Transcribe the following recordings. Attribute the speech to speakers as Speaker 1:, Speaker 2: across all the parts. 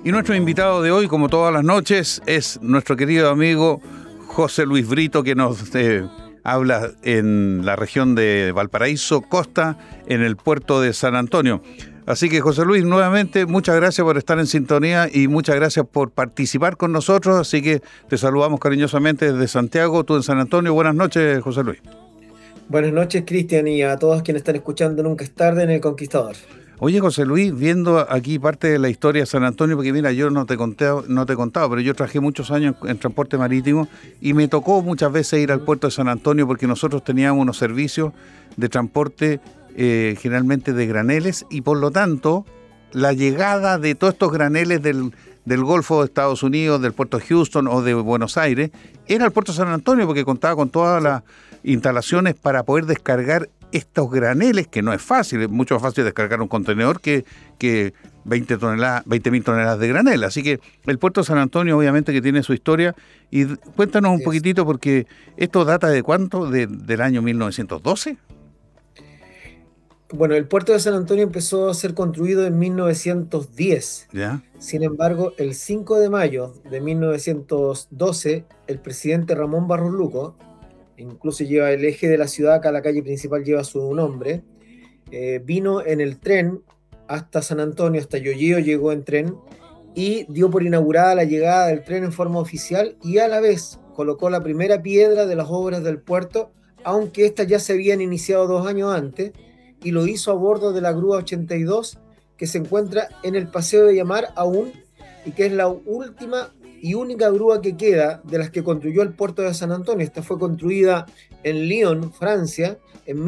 Speaker 1: Y nuestro invitado de hoy, como todas las noches, es nuestro querido amigo José Luis Brito, que nos habla en la región de Valparaíso, Costa, en el puerto de San Antonio. Así que, José Luis, nuevamente, muchas gracias por estar en sintonía y muchas gracias por participar con nosotros. Así que te saludamos cariñosamente desde Santiago, tú en San Antonio. Buenas noches, José Luis.
Speaker 2: Buenas noches, Cristian, y a todos quienes están escuchando Nunca es tarde en El Conquistador.
Speaker 1: Oye, José Luis, viendo aquí parte de la historia de San Antonio, porque mira, yo no te he contado, pero yo trabajé muchos años en transporte marítimo y me tocó muchas veces ir al puerto de San Antonio porque nosotros teníamos unos servicios de transporte generalmente de graneles y por lo tanto la llegada de todos estos graneles del Golfo de Estados Unidos, del puerto de Houston o de Buenos Aires, era el puerto de San Antonio porque contaba con todas las instalaciones para poder descargar estos graneles, que no es fácil, es mucho más fácil descargar un contenedor que 20.000 toneladas de granel. Así que el puerto de San Antonio obviamente que tiene su historia. Y cuéntanos un poquitito, porque esto data de ¿cuánto? ¿Del año 1912?
Speaker 2: Bueno, el puerto de San Antonio empezó a ser construido en 1910.
Speaker 1: ¿Ya?
Speaker 2: Sin embargo, el 5 de mayo de 1912, el presidente Ramón Barros Luco, incluso lleva el eje de la ciudad, acá la calle principal lleva su nombre, vino en el tren hasta San Antonio, hasta Yoyeo llegó en tren y dio por inaugurada la llegada del tren en forma oficial y a la vez colocó la primera piedra de las obras del puerto, aunque estas ya se habían iniciado 2 años antes, y lo hizo a bordo de la grúa 82 que se encuentra en el Paseo de Llamar aún y que es la última y única grúa que queda de las que construyó el puerto de San Antonio. Esta fue construida en Lyon, Francia, en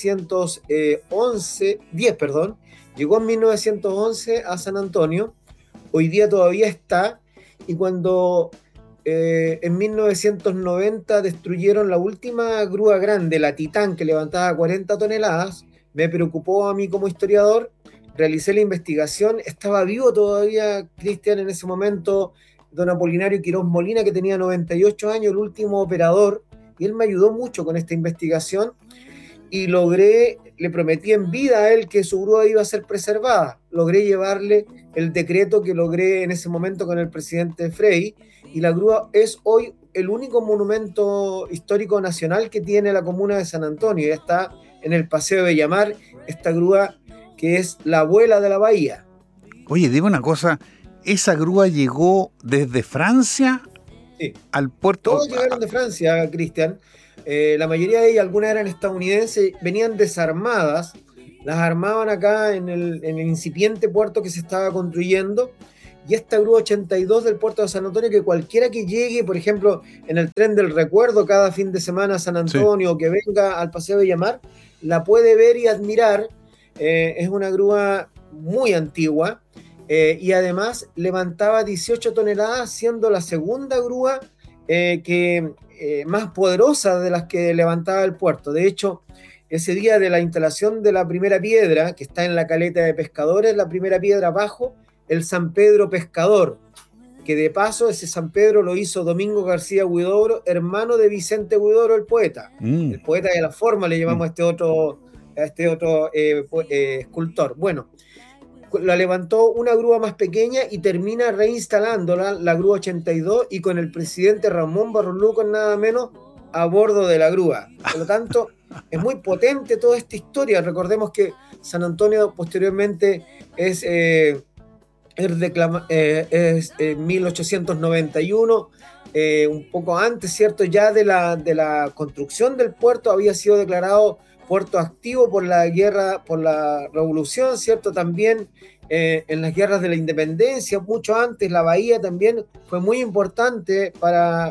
Speaker 2: 1910, llegó en 1911 a San Antonio, hoy día todavía está, y cuando en 1990 destruyeron la última grúa grande, la Titán, que levantaba 40 toneladas, me preocupó a mí como historiador, realicé la investigación, estaba vivo todavía Cristian en ese momento, don Apolinario Quirós Molina, que tenía 98 años, el último operador, y él me ayudó mucho con esta investigación y le prometí en vida a él que su grúa iba a ser preservada. Logré llevarle el decreto que logré en ese momento con el presidente Frei, y la grúa es hoy el único monumento histórico nacional que tiene la comuna de San Antonio. Ya está en el Paseo de Llamar, esta grúa que es la abuela de la bahía.
Speaker 1: Oye, dime una cosa, ¿esa grúa llegó desde Francia
Speaker 2: Sí.
Speaker 1: al puerto?
Speaker 2: Todos llegaron de Francia, Cristian. La mayoría de ellas, algunas eran estadounidenses, venían desarmadas, las armaban acá en el incipiente puerto que se estaba construyendo. Y esta grúa 82 del puerto de San Antonio, que cualquiera que llegue, por ejemplo, en el tren del recuerdo cada fin de semana a San Antonio,
Speaker 1: Sí.
Speaker 2: o que venga al Paseo de Llamar, la puede ver y admirar. Es una grúa muy antigua. Y además levantaba 18 toneladas, siendo la segunda grúa más poderosa de las que levantaba el puerto. De hecho, ese día de la instalación de la primera piedra, que está en la caleta de pescadores, la primera piedra abajo, el San Pedro Pescador, que de paso ese San Pedro lo hizo Domingo García Huidobro, hermano de Vicente Huidobro, el poeta. El poeta de la forma le llamamos a este otro escultor. Bueno, la levantó una grúa más pequeña y termina reinstalándola, la grúa 82, y con el presidente Ramón Barros Luco nada menos a bordo de la grúa. Por lo tanto, es muy potente toda esta historia. Recordemos que San Antonio posteriormente es 1891, un poco antes, ¿cierto? Ya de la construcción del puerto había sido declarado puerto activo por la guerra, por la revolución, ¿cierto? También en las guerras de la independencia, mucho antes, la bahía también fue muy importante para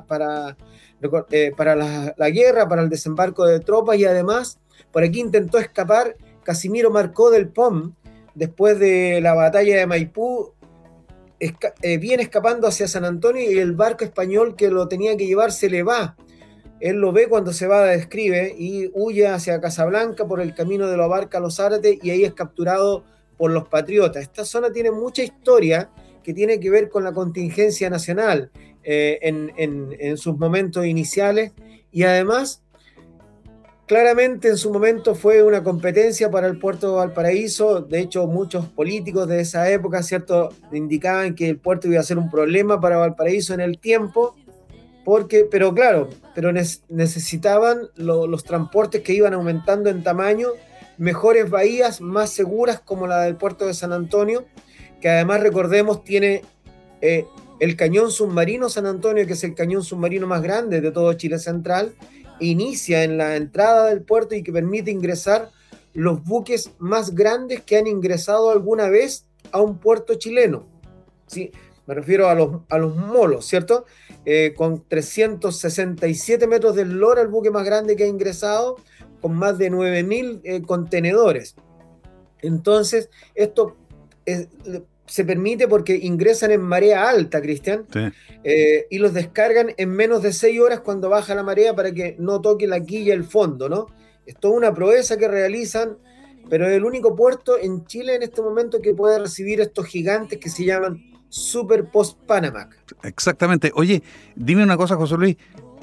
Speaker 2: la guerra, para el desembarco de tropas, y además por aquí intentó escapar Casimiro Marcó del Pom después de la batalla de Maipú. Viene escapando hacia San Antonio y el barco español que lo tenía que llevar se le va. Él lo ve cuando se va, describe, y huye hacia Casablanca por el camino de lo abarca a los Zárate, y ahí es capturado por los patriotas. Esta zona tiene mucha historia que tiene que ver con la contingencia nacional en sus momentos iniciales, y además Claramente en su momento fue una competencia para el puerto de Valparaíso. De hecho, muchos políticos de esa época, ¿cierto?, indicaban que el puerto iba a ser un problema para Valparaíso en el tiempo, pero claro, necesitaban los transportes que iban aumentando en tamaño, mejores bahías más seguras como la del puerto de San Antonio, que además recordemos tiene eh, el cañón submarino San Antonio, que es el cañón submarino más grande de todo Chile Central, inicia en la entrada del puerto y que permite ingresar los buques más grandes que han ingresado alguna vez a un puerto chileno. ¿Sí? Me refiero a los molos, ¿cierto? Con 367 metros de eslora, el buque más grande que ha ingresado, con más de 9.000 contenedores. Entonces, esto se permite porque ingresan en marea alta, Cristian,
Speaker 1: Sí.
Speaker 2: Y los descargan en menos de 6 horas cuando baja la marea para que no toque la quilla el fondo, ¿no? Es toda una proeza que realizan, pero es el único puerto en Chile en este momento que puede recibir estos gigantes que se llaman Super Post Panamax.
Speaker 1: Exactamente. Oye, dime una cosa, José Luis.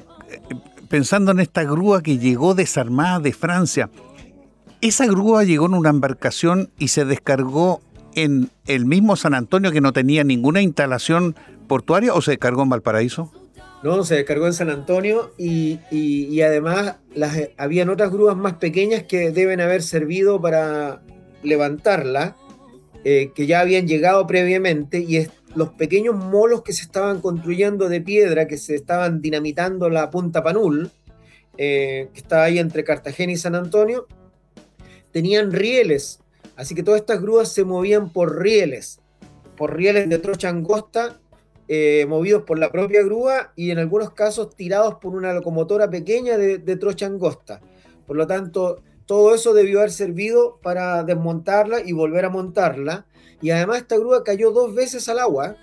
Speaker 1: Pensando en esta grúa que llegó desarmada de Francia, ¿esa grúa llegó en una embarcación y se descargó en el mismo San Antonio, que no tenía ninguna instalación portuaria, o se descargó en Valparaíso?
Speaker 2: No, se descargó en San Antonio y además habían otras grúas más pequeñas que deben haber servido para levantarla, que ya habían llegado previamente, y los pequeños molos que se estaban construyendo de piedra, que se estaban dinamitando la Punta Panul, que está ahí entre Cartagena y San Antonio, tenían rieles, así que todas estas grúas se movían por rieles de trocha angosta, movidos por la propia grúa y en algunos casos tirados por una locomotora pequeña de trocha angosta. Por lo tanto, todo eso debió haber servido para desmontarla y volver a montarla. Y además esta grúa cayó 2 veces al agua,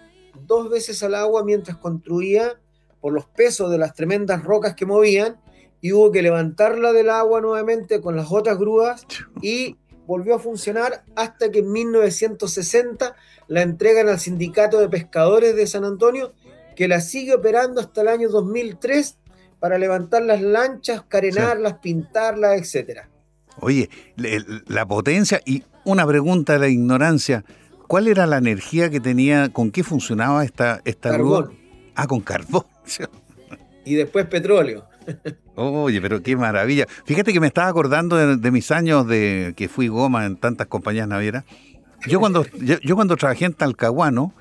Speaker 2: mientras construía, por los pesos de las tremendas rocas que movían, y hubo que levantarla del agua nuevamente con las otras grúas y volvió a funcionar hasta que en 1960 la entregan al Sindicato de Pescadores de San Antonio, que la sigue operando hasta el año 2003 para levantar las lanchas, carenarlas, pintarlas, etcétera.
Speaker 1: Oye, la potencia, y una pregunta de la ignorancia, ¿cuál era la energía que tenía, con qué funcionaba esta grúa?
Speaker 2: Carbón.
Speaker 1: Ah, con carbón.
Speaker 2: Y después petróleo.
Speaker 1: Oye, pero qué maravilla. Fíjate que me estaba acordando de mis años de que fui goma en tantas compañías navieras. Yo cuando trabajé en Talcahuano,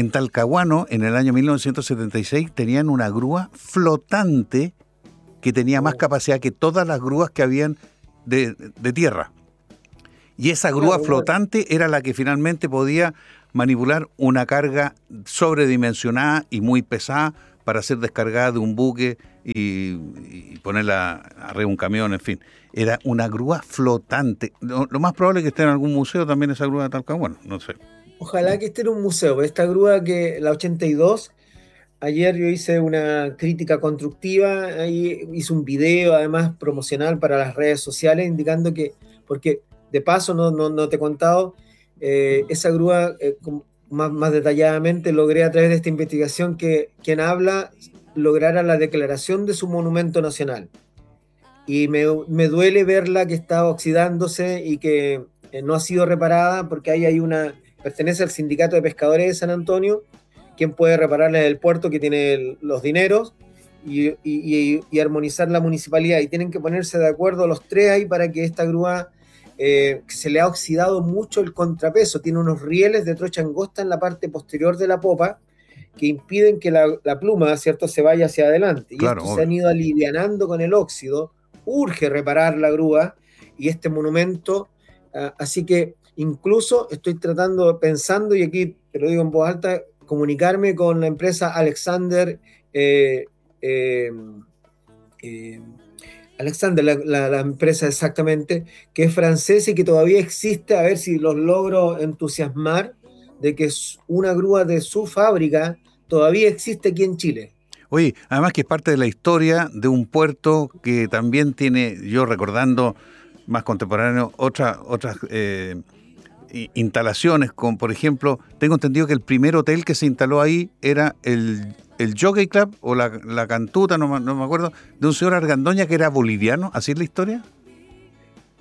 Speaker 1: en el año 1976, tenían una grúa flotante que tenía más capacidad que todas las grúas que habían de tierra. Y esa grúa flotante era la que finalmente podía manipular una carga sobredimensionada y muy pesada para ser descargada de un buque y ponerla arriba de un camión, en fin. Era una grúa flotante. Lo más probable es que esté en algún museo también esa grúa de Talcahuano, no sé.
Speaker 2: Ojalá que esté en un museo. Esta grúa, que la 82, ayer yo hice una crítica constructiva, ahí hice un video además promocional para las redes sociales indicando que, porque de paso no te he contado, esa grúa más detalladamente logré a través de esta investigación que quien habla lograra la declaración de su monumento nacional. Y me duele verla que está oxidándose y que no ha sido reparada, porque ahí pertenece al Sindicato de Pescadores de San Antonio, quien puede repararla en el puerto, que tiene los dineros, y armonizar la municipalidad. Y tienen que ponerse de acuerdo los tres ahí para que esta grúa, que se le ha oxidado mucho el contrapeso, tiene unos rieles de trocha angosta en la parte posterior de la popa que impiden que la pluma, ¿cierto?, se vaya hacia adelante. Y
Speaker 1: Claro,
Speaker 2: estos se han ido alivianando con el óxido. Urge reparar la grúa y este monumento, así que incluso estoy pensando, y aquí te lo digo en voz alta, comunicarme con la empresa Alexander, la empresa exactamente, que es francesa y que todavía existe, a ver si los logro entusiasmar de que una grúa de su fábrica todavía existe aquí en Chile.
Speaker 1: Oye, además que es parte de la historia de un puerto que también tiene, yo recordando más contemporáneo, otras instalaciones, como por ejemplo, tengo entendido que el primer hotel que se instaló ahí era el Jockey Club o la Cantuta, no me acuerdo, de un señor Argandoña que era boliviano. ¿Así es la historia?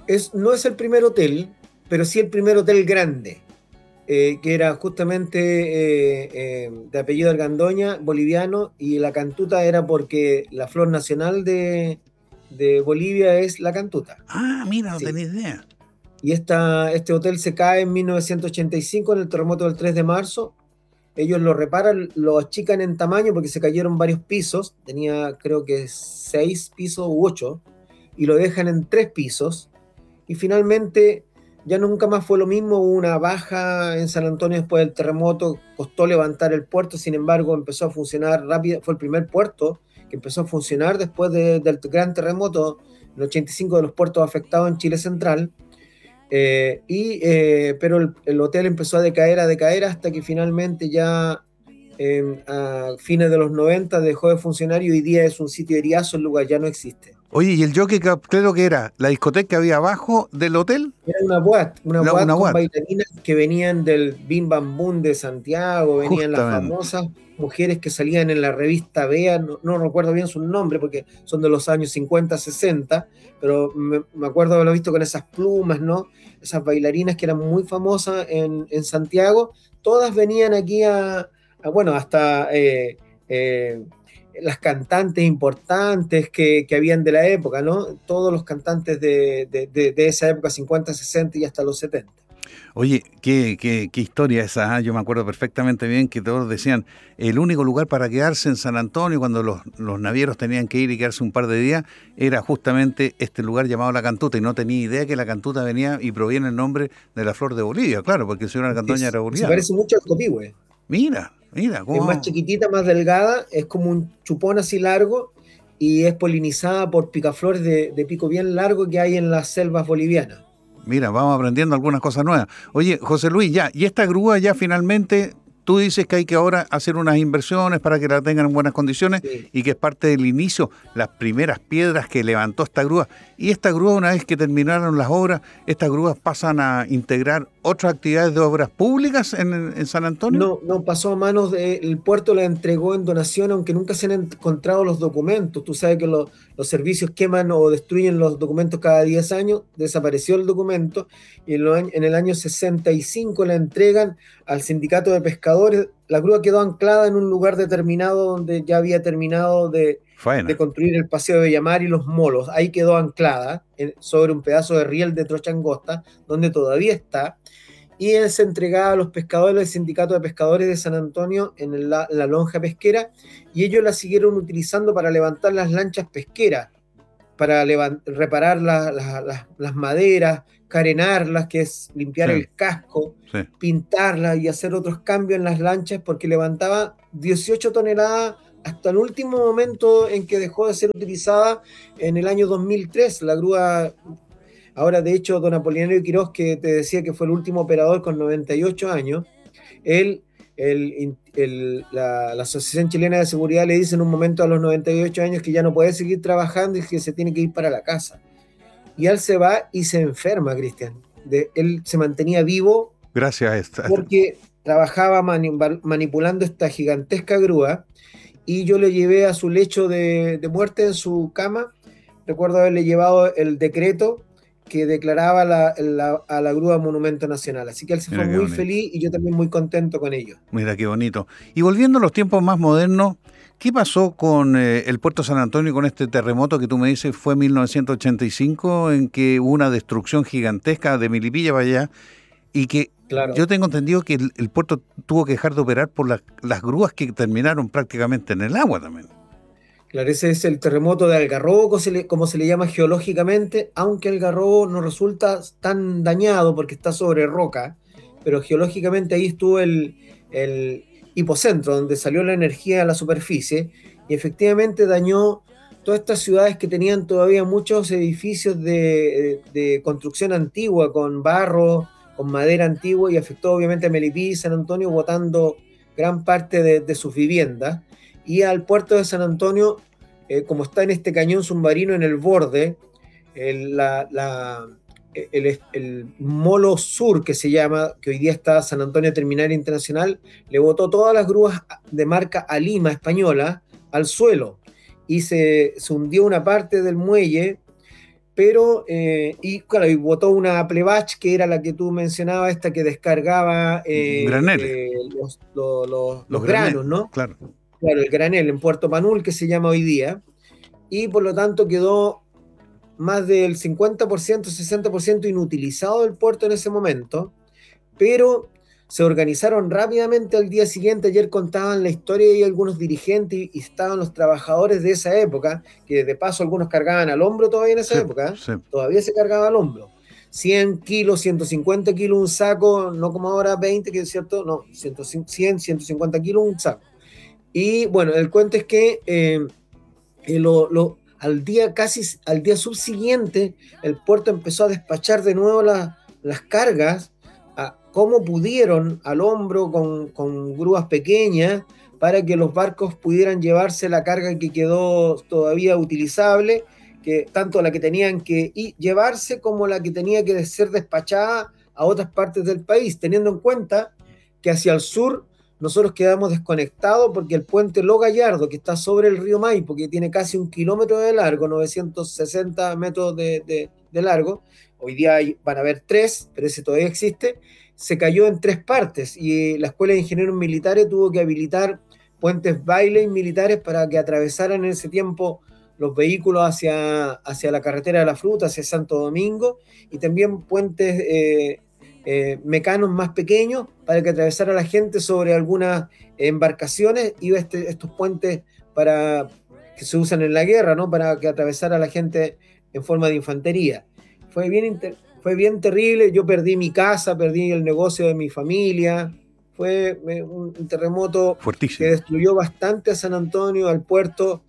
Speaker 2: No es el primer hotel, pero sí el primer hotel grande, que era justamente de apellido Argandoña, boliviano, y la cantuta era porque la flor nacional de Bolivia es la cantuta.
Speaker 1: Ah, mira, no
Speaker 2: Sí.
Speaker 1: tenía idea.
Speaker 2: Y este hotel se cae en 1985 en el terremoto del 3 de marzo. Ellos lo reparan, lo achican en tamaño porque se cayeron varios pisos, tenía creo que 6 pisos u 8, y lo dejan en 3 pisos. Y finalmente ya nunca más fue lo mismo, hubo una baja en San Antonio después del terremoto, costó levantar el puerto, sin embargo empezó a funcionar rápido, fue el primer puerto que empezó a funcionar después del gran terremoto, el 85 de los puertos afectados en Chile Central. Pero el hotel empezó a decaer hasta que finalmente ya a fines de los 90 dejó de funcionar y hoy día es un sitio eriazo, el lugar ya no existe.
Speaker 1: Oye, ¿y el Jockey Club, creo que era la discoteca que había abajo del hotel?
Speaker 2: Era una
Speaker 1: Una
Speaker 2: boate con
Speaker 1: Watt,
Speaker 2: bailarinas que venían del Bim Bam Boom de Santiago, venían las
Speaker 1: justamente.
Speaker 2: famosas mujeres que salían en la revista Bea, no recuerdo bien su nombre porque son de los años 50, 60, pero me acuerdo haberlo visto con esas plumas, ¿no? Esas bailarinas que eran muy famosas en Santiago, todas venían aquí bueno, hasta las cantantes importantes que habían de la época, ¿no? Todos los cantantes de esa época, 50, 60 y hasta los 70.
Speaker 1: Oye, qué historia esa, ¿ah? Yo me acuerdo perfectamente bien que todos decían, el único lugar para quedarse en San Antonio cuando los navieros tenían que ir y quedarse un par de días era justamente este lugar llamado La Cantuta, y no tenía idea que La Cantuta venía y proviene el nombre de la flor de Bolivia, claro, porque el señor Argandoña era
Speaker 2: Se
Speaker 1: boliviano.
Speaker 2: parece mucho al copihue.
Speaker 1: Mira,
Speaker 2: Es más
Speaker 1: cómo...
Speaker 2: chiquitita, más delgada, es como un chupón así largo y es polinizada por picaflores de pico bien largo que hay en las selvas bolivianas.
Speaker 1: Mira, vamos aprendiendo algunas cosas nuevas. Oye, José Luis, ya, y esta grúa ya finalmente, tú dices que hay que ahora hacer unas inversiones para que la tengan en buenas condiciones
Speaker 2: Sí.
Speaker 1: y que es parte del inicio, las primeras piedras que levantó esta grúa. Y esta grúa, una vez que terminaron las obras, estas grúas pasan a integrar otras actividades de obras públicas en San Antonio.
Speaker 2: No pasó a manos el puerto, la entregó en donación, aunque nunca se han encontrado los documentos. Tú sabes que los servicios queman o destruyen los documentos cada 10 años. Desapareció el documento y en el año 65 la entregan al sindicato de pescadores. La grúa quedó anclada en un lugar determinado donde ya había terminado de
Speaker 1: Faena.
Speaker 2: construir el paseo de Llamar y los molos. Ahí quedó anclada sobre un pedazo de riel de trocha angosta, donde todavía está, y es entregada a los pescadores del Sindicato de Pescadores de San Antonio en la lonja pesquera, y ellos la siguieron utilizando para levantar las lanchas pesqueras, para reparar las maderas, carenarlas, que es limpiar
Speaker 1: Sí,
Speaker 2: el casco,
Speaker 1: sí.
Speaker 2: pintarlas y hacer otros cambios en las lanchas, porque levantaba 18 toneladas hasta el último momento en que dejó de ser utilizada en el año 2003. La grúa. Ahora, de hecho, don Apolinario Quirós, que te decía que fue el último operador con 98 años, él, la Asociación Chilena de Seguridad le dice en un momento a los 98 años que ya no puede seguir trabajando y que se tiene que ir para la casa. Y él se va y se enferma, Cristian. Él se mantenía vivo
Speaker 1: Gracias a esta.
Speaker 2: porque trabajaba manipulando esta gigantesca grúa, y yo le llevé a su lecho de muerte en su cama. Recuerdo haberle llevado el decreto que declaraba a la grúa Monumento Nacional. Así que él se fue
Speaker 1: Mira qué
Speaker 2: muy
Speaker 1: bonito.
Speaker 2: feliz y yo también muy contento con ello.
Speaker 1: Mira qué bonito. Y volviendo a los tiempos más modernos, ¿qué pasó con el puerto San Antonio, con este terremoto que tú me dices fue en 1985, en que hubo una destrucción gigantesca de Milipilla para allá, y que
Speaker 2: Claro,
Speaker 1: yo tengo entendido que el puerto tuvo que dejar de operar por las grúas que terminaron prácticamente en el agua también?
Speaker 2: claro, ese es el terremoto de Algarrobo, como se le llama geológicamente, aunque Algarrobo no resulta tan dañado porque está sobre roca, pero geológicamente ahí estuvo el hipocentro, donde salió la energía a la superficie, y efectivamente dañó todas estas ciudades que tenían todavía muchos edificios de construcción antigua, con barro, con madera antigua, y afectó obviamente a Melipilla y San Antonio, botando gran parte de sus viviendas. Y al puerto de San Antonio, como está en este cañón submarino en el borde, el, la, la, el Molo Sur, que se llama, que hoy día está San Antonio Terminal Internacional, le botó todas las grúas de marca Alima española al suelo, y se hundió una parte del muelle, pero, y claro, y botó una Plebach, que era la que tú mencionabas, esta que descargaba
Speaker 1: Graneles,
Speaker 2: los
Speaker 1: los graneles,
Speaker 2: granos, ¿no?
Speaker 1: claro.
Speaker 2: Claro, el granel en Puerto Panul, que se llama hoy día, y por lo tanto quedó más del 50%, 60% inutilizado el puerto en ese momento, pero se organizaron rápidamente al día siguiente. Ayer contaban la historia y algunos dirigentes y estaban los trabajadores de esa época, que de paso algunos cargaban al hombro todavía en esa
Speaker 1: Sí,
Speaker 2: época,
Speaker 1: sí.
Speaker 2: todavía se cargaba al hombro. 100 kilos, 150 kilos un saco, no como ahora 20, que es cierto, no, 100, 150 kilos un saco. Y bueno, el cuento es que al día casi, al día subsiguiente, el puerto empezó a despachar de nuevo las cargas, como pudieron, al hombro, con grúas pequeñas, para que los barcos pudieran llevarse la carga que quedó todavía utilizable, que tanto la que tenían que llevarse como la que tenía que ser despachada a otras partes del país, teniendo en cuenta que hacia el sur nosotros quedamos desconectados porque el puente Lo Gallardo, que está sobre el río Maipo, que tiene casi 1 kilómetro de largo, 960 metros de largo, hoy día van a haber 3, pero ese todavía existe, se cayó en 3 partes y la Escuela de Ingenieros Militares tuvo que habilitar puentes Bailey militares para que atravesaran en ese tiempo los vehículos hacia la carretera de la Fruta, hacia Santo Domingo, y también puentes mecanos más pequeños para que atravesara la gente sobre algunas embarcaciones, y estos puentes para que se usan en la guerra, ¿no? Para que atravesara la gente en forma de infantería. Fue bien terrible. Yo perdí mi casa, perdí el negocio de mi familia. Fue un terremoto que
Speaker 1: Fuertísimo.
Speaker 2: destruyó bastante a San Antonio, al puerto,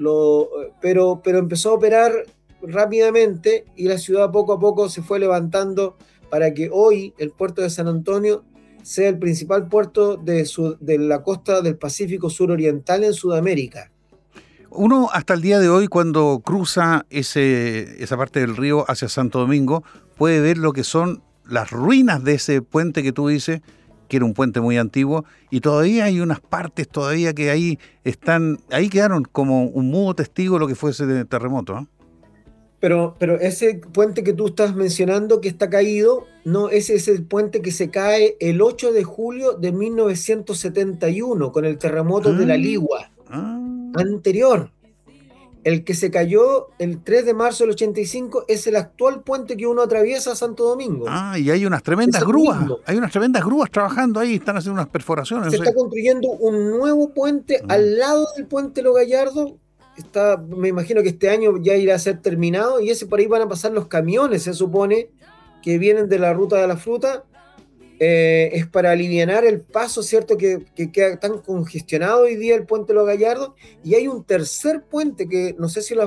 Speaker 2: pero empezó a operar rápidamente y la ciudad poco a poco se fue levantando para que hoy el puerto de San Antonio sea el principal puerto de la costa del Pacífico suroriental en Sudamérica.
Speaker 1: Uno hasta el día de hoy, cuando cruza esa parte del río hacia Santo Domingo, puede ver lo que son las ruinas de ese puente que tú dices, que era un puente muy antiguo, y todavía hay unas partes todavía que ahí están, ahí quedaron como un mudo testigo de lo que fue ese terremoto, ¿eh?
Speaker 2: Pero ese puente que tú estás mencionando que está caído, no, ese es el puente que se cae el 8 de julio de 1971 con el terremoto de la
Speaker 1: Ah,
Speaker 2: Ligua
Speaker 1: ah,
Speaker 2: anterior. El que se cayó el 3 de marzo del 85 es el actual puente que uno atraviesa a Santo Domingo.
Speaker 1: y
Speaker 2: Es el mismo.
Speaker 1: hay unas tremendas grúas trabajando ahí, están haciendo unas perforaciones,
Speaker 2: Se
Speaker 1: no
Speaker 2: está
Speaker 1: sé.
Speaker 2: construyendo un nuevo puente
Speaker 1: Mm.
Speaker 2: al lado del puente Lo Gallardo. Me imagino que este año ya irá a ser terminado, y ese por ahí van a pasar los camiones, se supone, que vienen de la ruta de la fruta. Es para alivianar el paso, ¿cierto? Que queda tan congestionado hoy día el puente Lo Gallardo. Y hay un tercer puente que no sé si lo